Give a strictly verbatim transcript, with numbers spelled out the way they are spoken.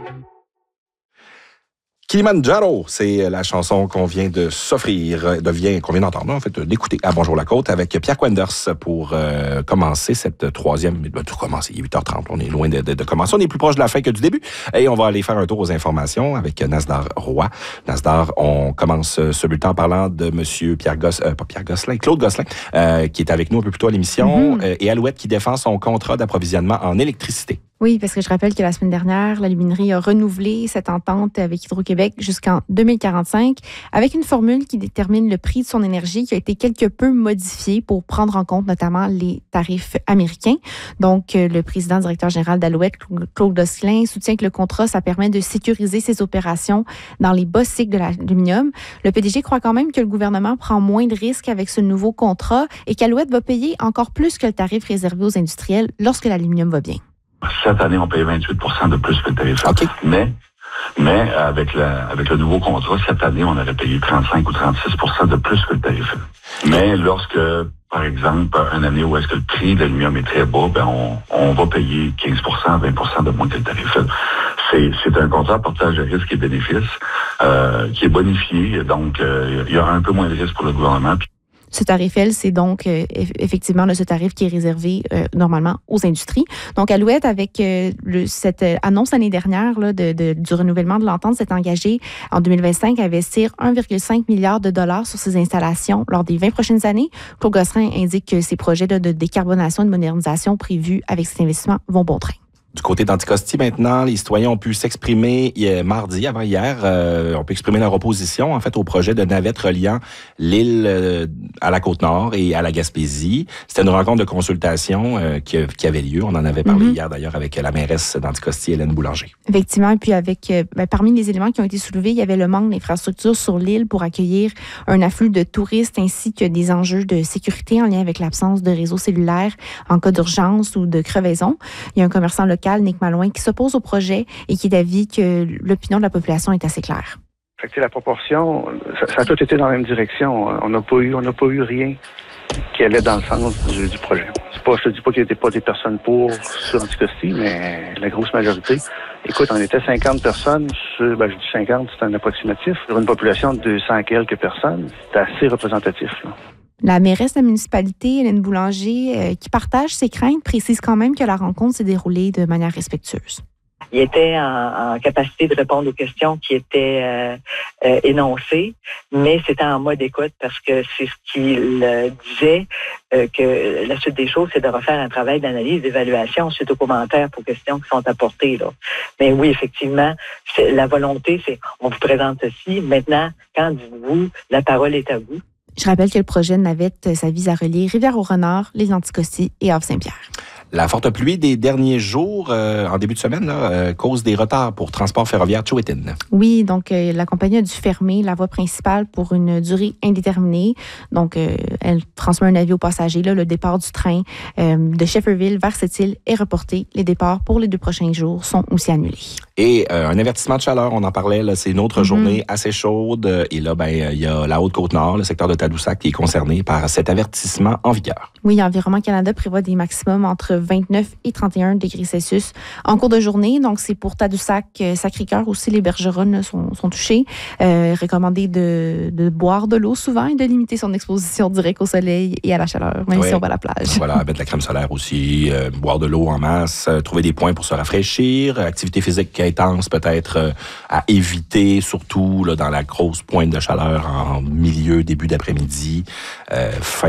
Kilimanjaro, c'est la chanson qu'on vient de s'offrir, de vient, qu'on vient d'entendre, en fait, d'écouter à Bonjour la Côte avec Pierre Quenders pour euh, commencer cette troisième... Ben, tout commencer, il est huit heures trente, on est loin de, de, de commencer, on est plus proche de la fin que du début. Et on va aller faire un tour aux informations avec Nasdar Roy. Nasdar, on commence ce bulletin en parlant de Monsieur Pierre Gosselin, euh, pas Pierre Gosselin, Claude Gosselin, euh, qui est avec nous un peu plus tôt à l'émission, mm-hmm. euh, et Alouette qui défend son contrat d'approvisionnement en électricité. Oui, parce que je rappelle que la semaine dernière, l'aluminerie a renouvelé cette entente avec Hydro-Québec jusqu'en deux mille quarante-cinq avec une formule qui détermine le prix de son énergie qui a été quelque peu modifiée pour prendre en compte notamment les tarifs américains. Donc, le président directeur général d'Alouette, Claude Gosselin, soutient que le contrat, ça permet de sécuriser ses opérations dans les bas cycles de l'aluminium. Le P D G croit quand même que le gouvernement prend moins de risques avec ce nouveau contrat et qu'Alouette va payer encore plus que le tarif réservé aux industriels lorsque l'aluminium va bien. Cette année, on paye vingt-huit pour cent de plus que le tarif. Okay. Mais, mais avec, la, avec le nouveau contrat, cette année, on aurait payé trente-cinq ou trente-six pour cent de plus que le tarif. Mais lorsque, par exemple, une année où est-ce que le prix de l'aluminium est très bas, ben on, on va payer quinze pour cent, vingt pour cent de moins que le tarif. C'est, c'est un contrat à partage de risques et bénéfices euh, qui est bonifié. Donc, euh, il y a un peu moins de risques pour le gouvernement. Ce tarif-L, c'est donc euh, effectivement là, ce tarif qui est réservé euh, normalement aux industries. Donc, Alouette, avec euh, le, cette euh, annonce l'année dernière là, de, de, du renouvellement de l'entente, s'est engagé en deux mille vingt-cinq à investir un virgule cinq milliard de dollars sur ces installations lors des vingt prochaines années. Claude Gosselin indique que ces projets là, de décarbonation et de modernisation prévus avec cet investissement vont bon train. Du côté d'Anticosti, maintenant, les citoyens ont pu s'exprimer hier, mardi, avant hier, euh, on peut exprimer leur opposition, en fait, au projet de navette reliant l'île euh, à la Côte-Nord et à la Gaspésie. C'était une rencontre de consultation euh, qui, qui avait lieu. On en avait parlé mm-hmm. hier, d'ailleurs, avec la mairesse d'Anticosti, Hélène Boulanger. Effectivement, et puis avec, euh, ben, parmi les éléments qui ont été soulevés, il y avait le manque d'infrastructures sur l'île pour accueillir un afflux de touristes, ainsi que des enjeux de sécurité en lien avec l'absence de réseau cellulaire en cas d'urgence ou de crevaison. Il y a un commerçant local, Nick Malouin, qui s'oppose au projet et qui est d'avis que l'opinion de la population est assez claire. Fait que la proportion, ça, ça a tout été dans la même direction. On n'a pas eu, on n'a pas eu rien qui allait dans le sens du, du projet. C'est pas, je te dis pas qu'il n'y était pas des personnes pour sur Anticosti, mais la grosse majorité. Écoute, on était cinquante personnes sur, ben je dis cinquante, c'est un approximatif. Sur une population de deux cents quelques personnes, c'est assez représentatif, là. La mairesse de la municipalité, Hélène Boulanger, euh, qui partage ses craintes, précise quand même que la rencontre s'est déroulée de manière respectueuse. Il était en, en capacité de répondre aux questions qui étaient euh, euh, énoncées, mais c'était en mode écoute parce que c'est ce qu'il euh, disait, euh, que la suite des choses, c'est de refaire un travail d'analyse, d'évaluation suite aux commentaires pour questions qui sont apportées, là. Mais oui, effectivement, c'est, la volonté, c'est on vous présente ceci. Maintenant, quand dites-vous, la parole est à vous. Je rappelle que le projet de navette, ça vise à relier Rivière-au-Renard, les Anticosti et Havre-Saint-Pierre. La forte pluie des derniers jours, euh, en début de semaine, là, euh, cause des retards pour transport ferroviaire Tchouétine. Oui, donc euh, la compagnie a dû fermer la voie principale pour une durée indéterminée. Donc, euh, elle transmet un avis aux passagers. Là, le départ du train euh, de Shefferville vers cette île est reporté. Les départs pour les deux prochains jours sont aussi annulés. Et euh, un avertissement de chaleur, on en parlait, là, c'est une autre mm-hmm. journée assez chaude. Et là, ben, il y a la Haute-Côte-Nord, le secteur de Tadoussac, qui est concerné par cet avertissement en vigueur. Oui, Environnement Canada prévoit des maximums entre vingt-neuf et trente et un degrés Celsius en cours de journée. Donc, c'est pour Tadoussac, Sacré-Cœur aussi, les Bergeronnes sont, sont touchés. Euh, recommandé de, de boire de l'eau souvent et de limiter son exposition directe au soleil et à la chaleur, même oui. si on va à la plage. Voilà, mettre de la crème solaire aussi, euh, boire de l'eau en masse, euh, trouver des points pour se rafraîchir, activité physique intense peut-être euh, à éviter, surtout là, dans la grosse pointe de chaleur en milieu, début d'après-midi, euh, fin